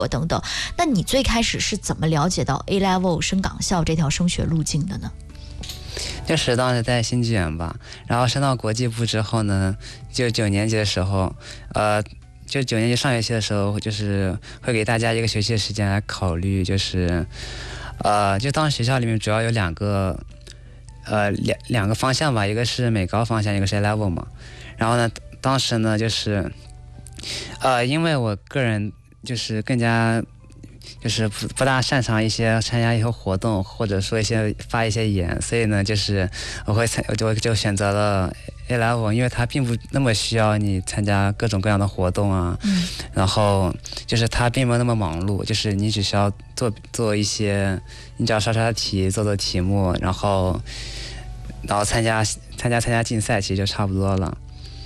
等等。那你最开始是怎么了解到 A Level 升港校这条升学路径的呢？ 就是当时在新纪元吧，然后升到国际部之后呢，就9年级的时候，就9年级上学期的时候，就是会给大家一个学期的时间来考虑，就是就当时学校里面主要有两个方向吧，一个是美高方向，一个是 A Level 嘛。然后呢，当时呢就是因为我个人就是更加就是不大擅长参加一些活动，或者说发一些言，所以呢就是我就选择了 A Level， 因为它并不那么需要你参加各种各样的活动啊，然后就是它并没有那么忙碌，就是你只需要做一些，你只要刷题，做题目，然后参加竞赛，其实就差不多了。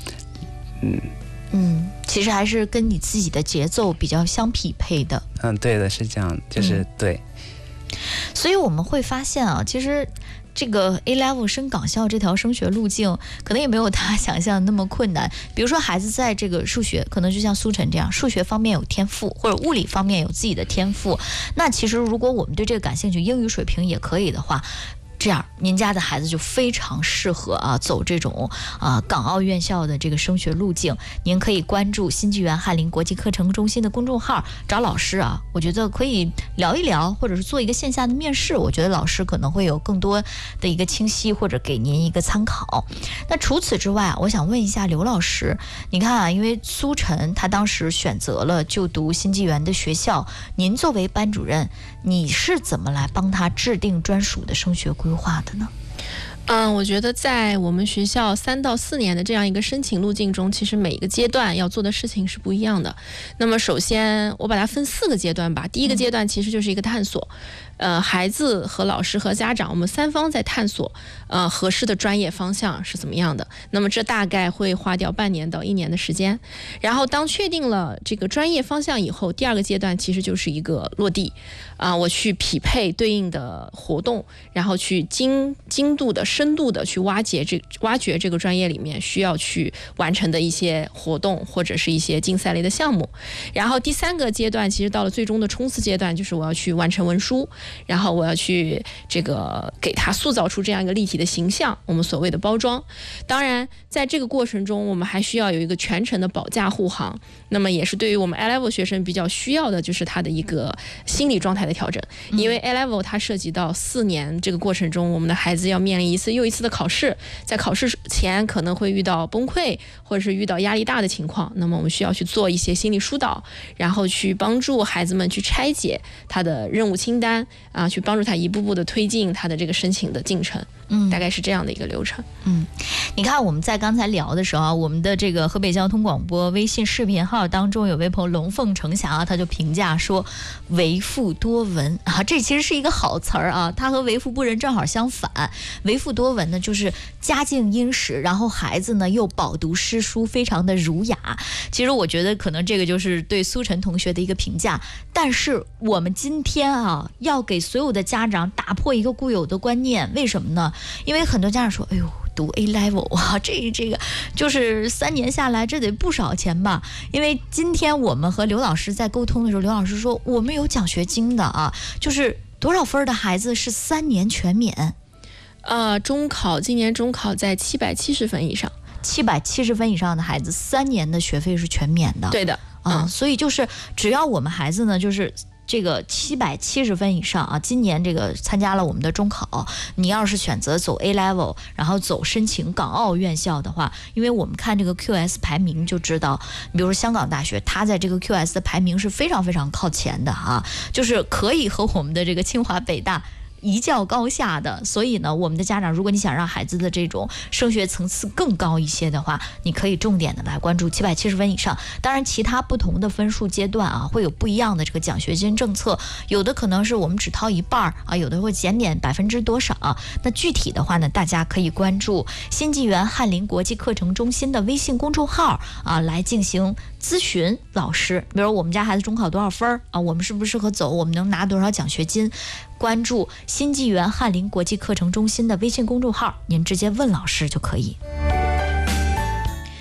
其实还是跟你自己的节奏比较相匹配的。 对的，是这样，就是对。 所以我们会发现啊，其实这个 A Level 升港校这条升学路径，可能也没有大家想象的那么困难。比如说孩子在这个数学，可能就像苏晨这样，数学方面有天赋，或者物理方面有自己的天赋。那其实如果我们对这个感兴趣，英语水平也可以的话，这样您家的孩子就非常适合走这种港澳院校的这个升学路径。您可以关注新纪元翰林国际课程中心的公众号，找老师我觉得可以聊一聊，或者是做一个线下的面试，我觉得老师可能会有更多的一个清晰，或者给您一个参考。那除此之外，我想问一下刘老师，你看因为苏晨他当时选择了就读新纪元的学校，您作为班主任，你是怎么来帮他制定专属的升学规划的呢？ 我觉得在我们学校3到4年的这样一个申请路径中，其实每一个阶段要做的事情是不一样的。那么首先我把它分4个阶段吧。第一个阶段其实就是一个探索，孩子和老师和家长，我们3方在探索合适的专业方向是怎么样的。那么这大概会花掉半年到1年的时间。然后当确定了这个专业方向以后，第2个阶段其实就是一个落地我去匹配对应的活动，然后去精度的深度的去挖掘这个专业里面需要去完成的一些活动或者是一些竞赛类的项目。然后第3个阶段其实到了最终的冲刺阶段，就是我要去完成文书，然后我要去这个给它塑造出这样一个立体的形象，我们所谓的包装。当然在这个过程中我们还需要有一个全程的保驾护航，那么也是对于我们 A Level 学生比较需要的，就是他的一个心理状态的调整。因为 A Level 它涉及到4年这个过程中，我们的孩子要面临一次又一次的考试，在考试前可能会遇到崩溃或者是遇到压力大的情况，那么我们需要去做一些心理疏导，然后去帮助孩子们去拆解他的任务清单去帮助他一步步的推进他的这个申请的进程。大概是这样的一个流程。 你看我们在刚才聊的时候我们的这个河北交通广播微信视频号当中有位朋友龙凤呈祥他就评价说为富多闻这其实是一个好词儿他和为富不仁正好相反。为富多闻呢，就是家境殷实，然后孩子呢又饱读诗书，非常的儒雅。其实我觉得可能这个就是对苏晨同学的一个评价。但是我们今天要给所有的家长打破一个固有的观念，为什么呢？因为很多家长说，哎呦，读 A Level 这个就是3年下来这得不少钱吧。因为今天我们和刘老师在沟通的时候，刘老师说我们有奖学金的就是多少分的孩子是3年全免？ 今年中考在770分以上 ，770分以上的孩子3年的学费是全免的。 对的所以就是只要我们孩子呢，就是这个770分以上今年这个参加了我们的中考，你要是选择走 A Level， 然后走申请港澳院校的话，因为我们看这个 QS 排名就知道，比如说香港大学，它在这个 QS 的排名是非常非常靠前的就是可以和我们的这个清华北大一较高下的。所以呢，我们的家长，如果你想让孩子的这种升学层次更高一些的话，你可以重点的来关注770分以上。当然其他不同的分数阶段会有不一样的这个奖学金政策，有的可能是我们只掏一半有的会减点%多少那具体的话呢，大家可以关注新纪元翰林国际课程中心的微信公众号来进行咨询老师。比如我们家孩子中考多少分我们适不适合走，我们能拿多少奖学金，关注新纪元翰林国际课程中心的微信公众号，您直接问老师就可以。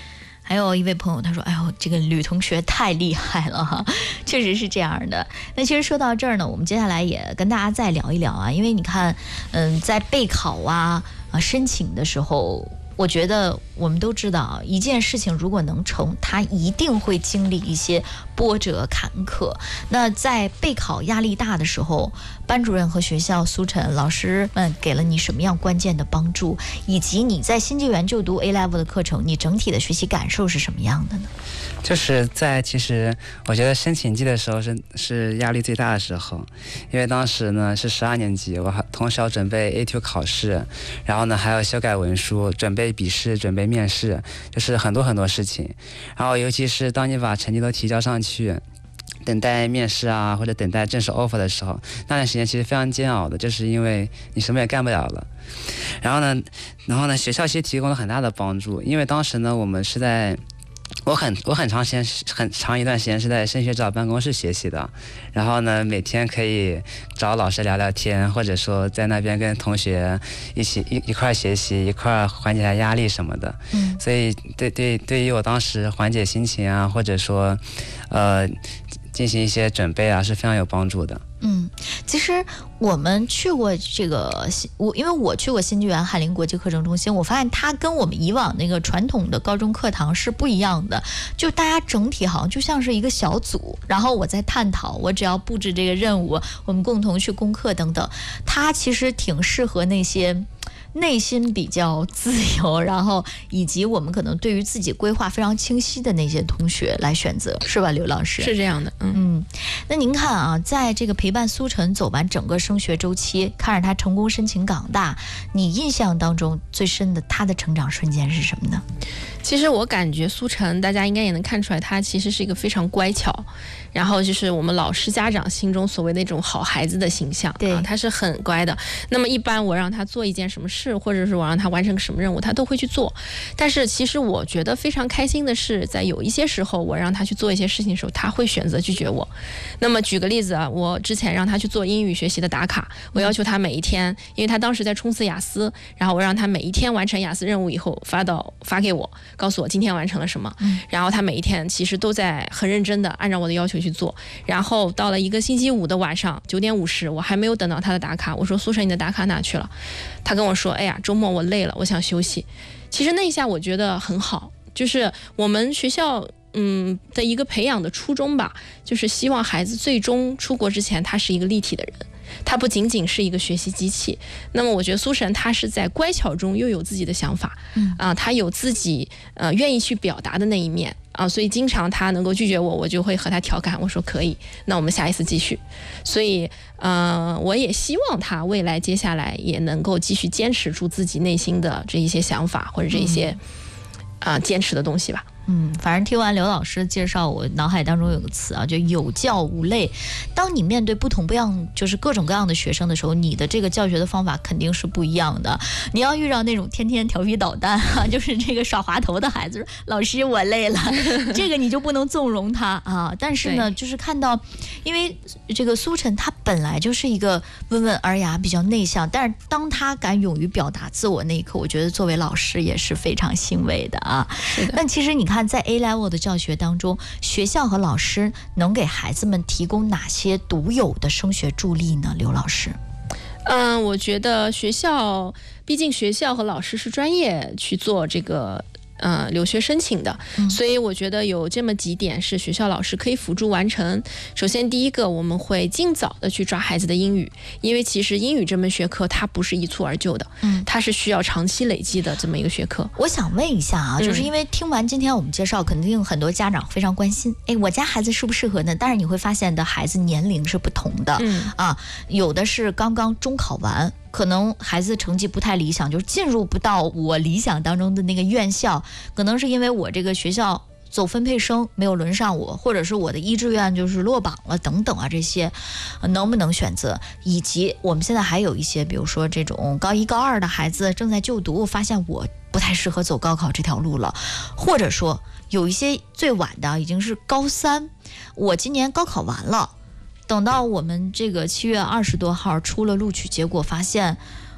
还有一位朋友他说，哎呦，这个吕同学太厉害了哈，确实是这样的。那其实说到这儿呢，我们接下来也跟大家再聊一聊啊，因为你看，在备考申请的时候，我觉得我们都知道，一件事情如果能成，它一定会经历一些波折坎坷。那在备考压力大的时候，班主任和学校苏晨老师们给了你什么样关键的帮助？以及你在新纪元就读 A Level 的课程，你整体的学习感受是什么样的呢？ 就是其实我觉得申请季的时候是压力最大的时候，因为当时呢是12年级，我还同时要准备 A2 考试，然后呢还要修改文书，准备笔试，准备面试，就是很多事情。然后尤其是当你把成绩都提交上去，等待面试啊，或者等待正式 offer 的时候，那段时间其实非常煎熬的，就是因为你什么也干不了了。然后呢，学校其实提供了很大的帮助，因为当时呢，我们是在我很长一段时间是在升学指导办公室学习的，然后呢，每天可以找老师聊聊天，或者说在那边跟同学一块学习，一块缓解下压力什么的。所以对于我当时缓解心情啊，或者说进行一些准备啊，是非常有帮助的。 其实我们去过这个因为我去过新纪元翰林国际课程中心，我发现它跟我们以往那个传统的高中课堂是不一样的，就大家整体好像就像是一个小组，然后我在探讨，我只要布置这个任务，我们共同去攻克等等。它其实挺适合那些内心比较自由，然后以及我们可能对于自己规划非常清晰的那些同学来选择，是吧，刘老师？ 是这样的。 那您看啊，在这个陪伴苏晨走完整个升学周期，看着他成功申请港大，你印象当中最深的他的成长瞬间是什么呢？ 其实我感觉苏晨，大家应该也能看出来，他其实是一个非常乖巧，然后就是我们老师家长心中所谓那种好孩子的形象。 对， 他是很乖的。那么一般我让他做一件什么事，或者是我让他完成什么任务，他都会去做。但是其实我觉得非常开心的是，在有一些时候我让他去做一些事情的时候，他会选择拒绝我。那么举个例子啊，我之前让他去做英语学习的打卡，我要求他每一天，因为他当时在冲刺雅思，然后我让他每一天完成雅思任务以后发给我，告诉我今天完成了什么。然后他每一天其实都在很认真的按照我的要求去做。然后到了一个星期五的晚上9点50，我还没有等到他的打卡，我说苏晨，你的打卡哪去了？他跟我说，哎呀，周末我累了，我想休息。其实那一下我觉得很好，就是我们学校的一个培养的初衷吧，就是希望孩子最终出国之前，他是一个立体的人，他不仅仅是一个学习机器。那么我觉得苏晨他是在乖巧中又有自己的想法，他有自己愿意去表达的那一面啊，所以经常他能够拒绝我，我就会和他调侃，我说可以，那我们下一次继续。所以我也希望他未来接下来也能够继续坚持住自己内心的这一些想法，或者这一些坚持的东西吧。 反正听完刘老师的介绍，我脑海当中有个词啊，就有教无类。当你面对不同样就是各种各样的学生的时候，你的这个教学的方法肯定是不一样的。你要遇到那种天天调皮捣蛋就是这个耍滑头的孩子，说老师我累了这个你就不能纵容他啊。但是呢，就是看到，因为这个苏晨他本来就是一个温文尔雅、比较内向，但是当他敢勇于表达自我那一刻，我觉得作为老师也是非常欣慰的啊。但其实你看，在 A Level 的教学当中，学校和老师能给孩子们提供哪些独有的升学助力呢？刘老师？ 我觉得毕竟学校和老师是专业去做这个留学申请的，所以我觉得有这么几点是学校老师可以辅助完成。首先第一个，我们会尽早的去抓孩子的英语，因为其实英语这门学科它不是一蹴而就的，它是需要长期累积的这么一个学科。 我想问一下啊，就是因为听完今天我们介绍，肯定很多家长非常关心，我家孩子适不适合呢？但是你会发现的孩子年龄是不同的，有的是刚刚中考完，可能孩子成绩不太理想，就是进入不到我理想当中的那个院校，可能是因为我这个学校走分配生没有轮上我，或者是我的一志愿就是落榜了等等啊，这些能不能选择？以及我们现在还有一些，比如说这种高1高2的孩子正在就读，发现我不太适合走高考这条路了，或者说有一些最晚的已经是高3，我今年高考完了，等到我们这个7月20多号出了录取结果，发现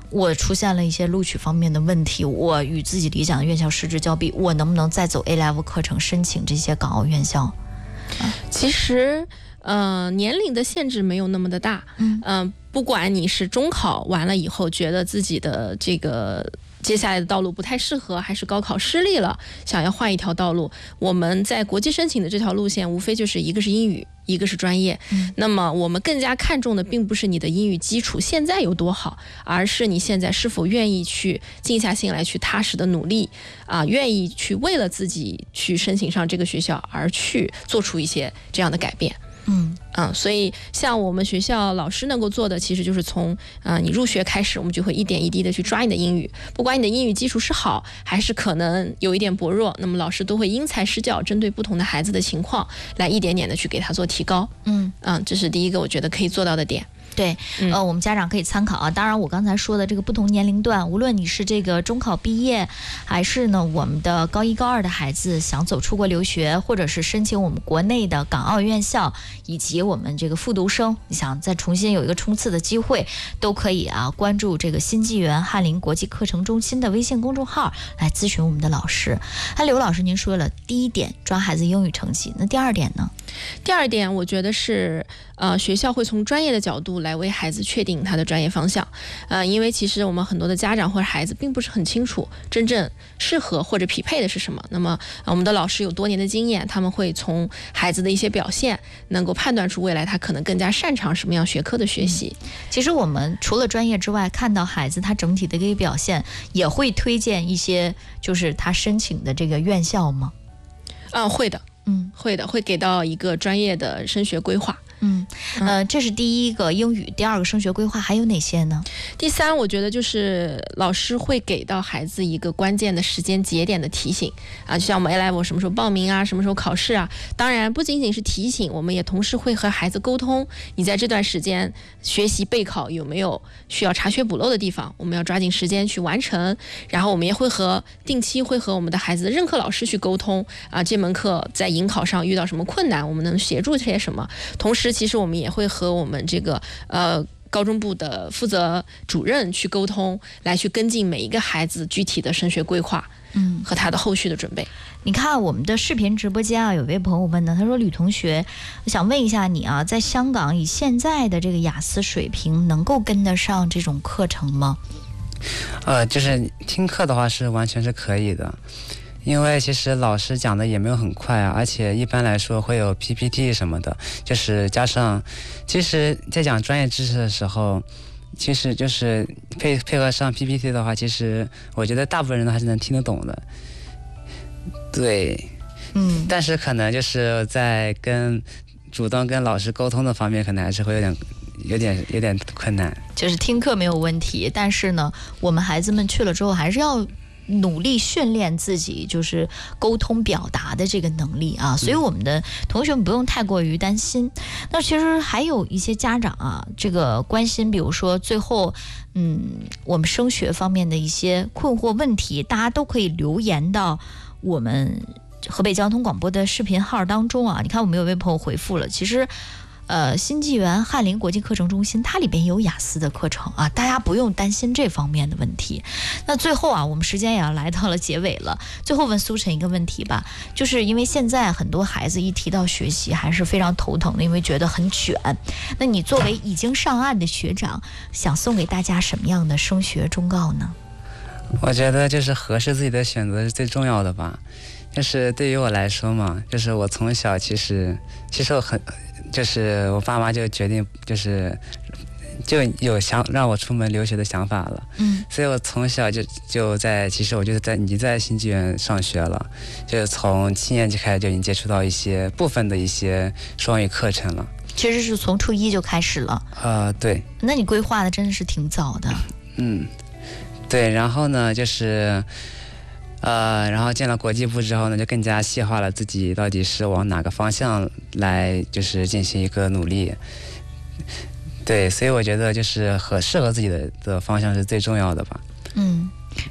我出现了一些录取方面的问题，我与自己理想的院校失之交臂，我能不能再走 A level 课程申请这些港澳院校？ 其实年龄的限制没有那么的大，不管你是中考完了以后觉得自己的这个接下来的道路不太适合，还是高考失利了想要换一条道路，我们在国际申请的这条路线无非就是一个是英语，一个是专业，那么我们更加看重的并不是你的英语基础现在有多好，而是你现在是否愿意去静下心来去踏实的努力愿意去为了自己去申请上这个学校而去做出一些这样的改变。所以像我们学校老师能够做的，其实就是从你入学开始，我们就会一点一滴的去抓你的英语，不管你的英语基础是好还是可能有一点薄弱，那么老师都会因材施教，针对不同的孩子的情况来一点点的去给他做提高。这是第一个我觉得可以做到的点。 对，我们家长可以参考啊。当然，我刚才说的这个不同年龄段，无论你是这个中考毕业，还是呢我们的高一高二的孩子想走出国留学，或者是申请我们国内的港澳院校，以及我们这个复读生，你想再重新有一个冲刺的机会，都可以关注这个新纪元翰林国际课程中心的微信公众号来咨询我们的老师。刘老师，您说了第一点抓孩子英语成绩，那第二点呢？ 第二点我觉得是学校会从专业的角度来为孩子确定他的专业方向，因为其实我们很多的家长或者孩子并不是很清楚真正适合或者匹配的是什么，那么我们的老师有多年的经验，他们会从孩子的一些表现能够判断出未来他可能更加擅长什么样学科的学习。 其实我们除了专业之外，看到孩子他整体的一个表现，也会推荐一些就是他申请的这个院校吗？ 会的，会的，会给到一个专业的升学规划。 这是第一个英语，第二个升学规划还有哪些呢？ 第三，我觉得就是老师会给到孩子一个关键的时间节点的提醒就像我们 A level 什么时候报名什么时候考试当然不仅仅是提醒，我们也同时会和孩子沟通，你在这段时间学习备考有没有需要查缺补漏的地方，我们要抓紧时间去完成。然后我们也会定期会和我们的孩子的任课老师去沟通这门课在迎考上遇到什么困难，我们能协助些什么。同时其实我们也会和我们这个高中部的负责主任去沟通，来去跟进每一个孩子具体的升学规划和他的后续的准备。 你看我们的视频直播间有位朋友问呢，他说吕同学，我想问一下你在香港以现在的这个雅思水平能够跟得上这种课程吗？ 就是听课的话是完全是可以的，因为其实老师讲的也没有很快而且一般来说会有 PPT 什么的，就是加上其实在讲专业知识的时候，其实就是配合上 PPT 的话，其实我觉得大部分人都还是能听得懂的。对，但是可能就是在主动跟老师沟通的方面，可能还是会有点困难。 就是听课没有问题，但是呢，我们孩子们去了之后，还是要努力训练自己就是沟通表达的这个能力所以我们的同学们不用太过于担心。那其实还有一些家长这个关心，比如说最后我们升学方面的一些困惑问题，大家都可以留言到我们河北交通广播的视频号当中你看我们有位朋友回复了，其实新纪元翰林国际课程中心它里边有雅思的课程大家不用担心这方面的问题。那最后我们时间也要来到了结尾了，最后问苏晨一个问题吧，就是因为现在很多孩子一提到学习还是非常头疼的，因为觉得很卷。那你作为已经上岸的学长，想送给大家什么样的升学忠告呢？ 我觉得就是合适自己的选择是最重要的吧。就是对于我来说嘛，就是我从小其实我就是我爸妈就决定就有让我出门留学的想法了。所以我从小其实我就已经在新纪元上学了，就是从7年级开始就已经接触到部分的一些双语课程了。 其实是从初一就开始了。 对。 那你规划的真的是挺早的。 对，然后呢就是然后进了国际部之后呢，就更加细化了自己到底是往哪个方向来就是进行一个努力。对，所以我觉得就是适合自己的方向是最重要的吧。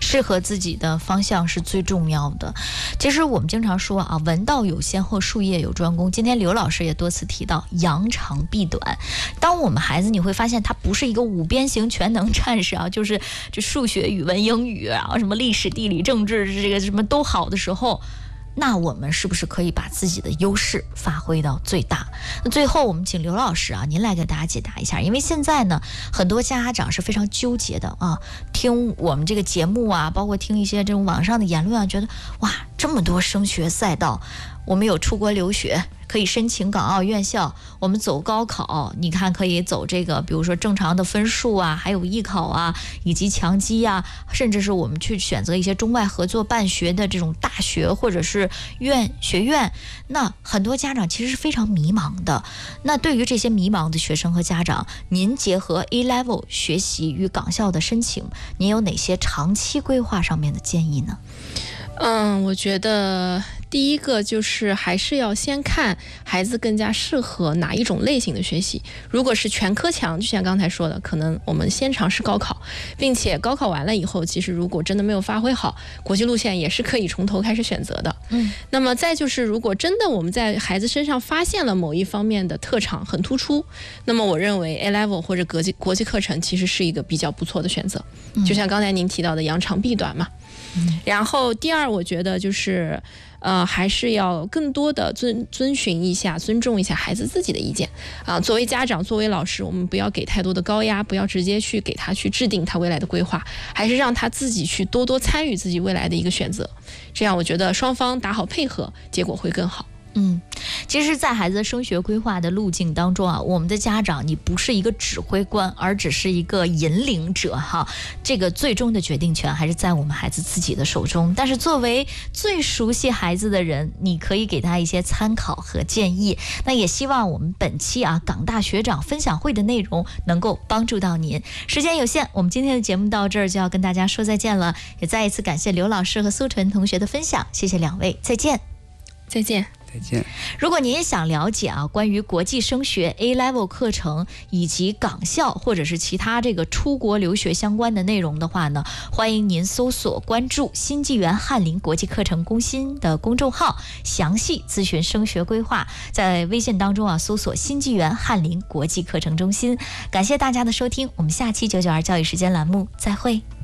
适合自己的方向是最重要的。其实我们经常说啊，文道有先后，术业有专攻。今天刘老师也多次提到扬长避短。当我们孩子你会发现他不是一个五边形全能战士啊，就是这数学、语文、英语啊，什么历史、地理、政治这个什么都好的时候，那我们是不是可以把自己的优势发挥到最大？那最后我们请刘老师啊，您来给大家解答一下，因为现在呢，很多家长是非常纠结的啊，听我们这个节目啊，包括听一些这种网上的言论啊，觉得哇，这么多升学赛道，我们有出国留学，可以申请港澳院校，我们走高考，你看可以走这个，比如说正常的分数啊，还有艺考啊，以及强基啊，甚至是我们去选择一些中外合作办学的这种大学或者是学院。那很多家长其实是非常迷茫的。那对于这些迷茫的学生和家长，您结合 A-Level 学习与港校的申请，您有哪些长期规划上面的建议呢？ 我觉得第一个就是还是要先看孩子更加适合哪一种类型的学习。如果是全科强，就像刚才说的，可能我们先尝试高考，并且高考完了以后，其实如果真的没有发挥好，国际路线也是可以从头开始选择的。那么再就是，如果真的我们在孩子身上发现了某一方面的特长很突出，那么我认为 A-Level 或者国际课程其实是一个比较不错的选择。就像刚才您提到的扬长避短嘛。然后第二，我觉得就是还是要更多的尊重一下孩子自己的意见啊。作为家长，作为老师，我们不要给太多的高压，不要直接去给他去制定他未来的规划，还是让他自己去多多参与自己未来的一个选择。这样我觉得双方打好配合，结果会更好。 其实在孩子升学规划的路径当中啊，我们的家长你不是一个指挥官，而只是一个引领者哈。这个最终的决定权还是在我们孩子自己的手中。但是作为最熟悉孩子的人，你可以给他一些参考和建议。那也希望我们本期啊港大学长分享会的内容能够帮助到您。时间有限，我们今天的节目到这儿就要跟大家说再见了。也再一次感谢刘老师和苏纯同学的分享，谢谢两位，再见。 再见。 如果您也想了解啊关于国际升学 A-Level 课程以及港校或者是其他这个出国留学相关的内容的话呢，欢迎您搜索关注新纪元翰林国际课程中心的公众号，详细咨询升学规划。在微信当中啊搜索新纪元翰林国际课程中心。感谢大家的收听，我们下期992教育时间栏目再会。